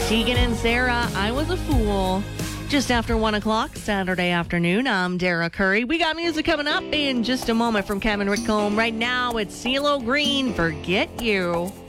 Tegan and Sarah, I Was a Fool. Just after 1 o'clock, Saturday afternoon, I'm Dara Curry. We got music coming up in just a moment from Kevin Whitcomb. Right now, it's CeeLo Green, Forget You.